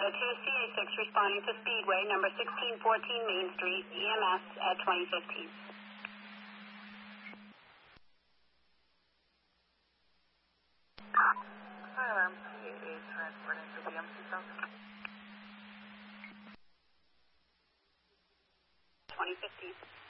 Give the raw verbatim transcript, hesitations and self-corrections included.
two C A six responding to Speedway, number sixteen fourteen Main Street, E M S at twenty fifteen. Fire alarm P A A transporting to B M C South. twenty fifteen.